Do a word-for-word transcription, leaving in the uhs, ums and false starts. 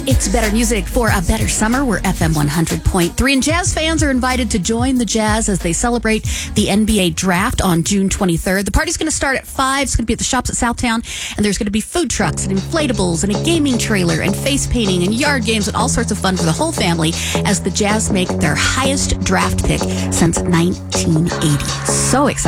It's better music for a better summer. We're F M one hundred point three, and Jazz fans are invited to join the Jazz as they celebrate the N B A draft on June twenty-third. The party's going to start at five. It's going to be at the shops at Southtown, and there's going to be food trucks and inflatables and a gaming trailer and face painting and yard games and all sorts of fun for the whole family as the Jazz make their highest draft pick since nineteen eighty. So excited.